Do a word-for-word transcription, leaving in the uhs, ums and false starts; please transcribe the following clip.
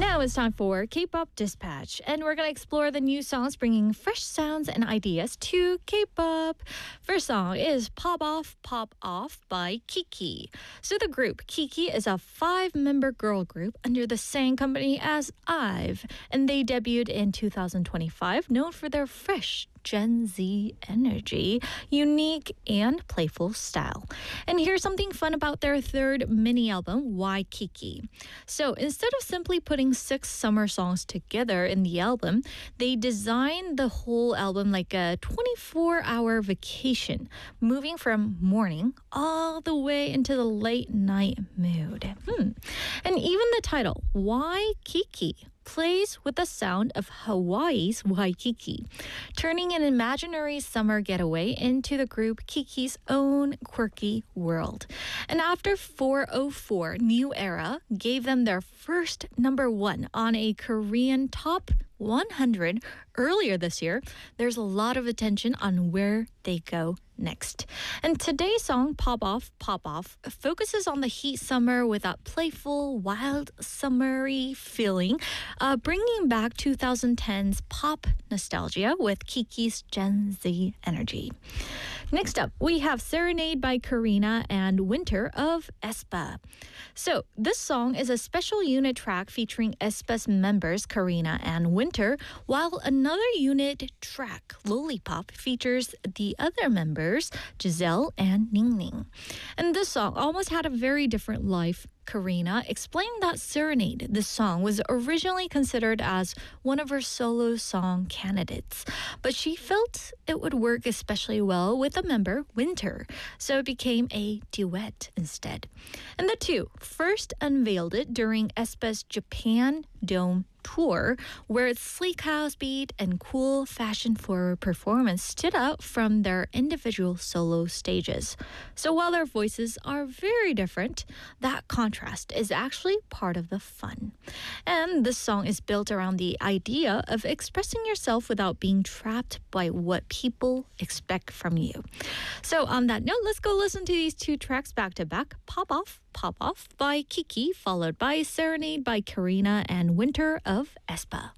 Now it's time for K-Pop Dispatch, and we're going to explore the new songs bringing fresh sounds and ideas to K-pop. First song is Pop Off, Pop Off by Kiki. So the group Kiki is a five-member girl group under the same company as IVE, and they debuted in two thousand twenty-five, known for their fresh Gen Z energy, unique and playful style. And here's something fun about their third mini album, Why Kiki. So instead of simply putting six summer songs together in the album, they designed the whole album like a twenty-four hour vacation, moving from morning all the way into the late night mood. Hmm. And even the title, Why Kiki, plays with the sound of Hawaii's Waikiki, turning an imaginary summer getaway into the group Kiki's own quirky world. And after four oh four, New Era gave them their first number one on a Korean top one hundred earlier this year, there's a lot of attention on where they go next. And today's song, Pop Off, Pop Off, focuses on the heat summer with that playful, wild, summery feeling, uh, bringing back twenty ten's pop nostalgia with Kiki's Gen Z energy. Next up, we have Serenade by Karina and Winter of aespa. So this song is a special unit track featuring aespa's members Karina and Winter, while another unit track, Lollipop, features the other members, Giselle and Ningning. And this song almost had a very different life. Karina explained that Serenade, this song, was originally considered as one of her solo song candidates, but she felt it would work especially well with a member, Winter, so it became a duet instead. And the two first unveiled it during aespa's Japan Dome tour, where its sleek house beat and cool fashion-forward performance stood out from their individual solo stages. So while their voices are very different, that contrast is actually part of the fun. And this song is built around the idea of expressing yourself without being trapped by what people expect from you. So on that note, let's go listen to these two tracks back to back. Pop Off, Pop Off by Kiki, followed by Serenade by Karina and Winter of aespa.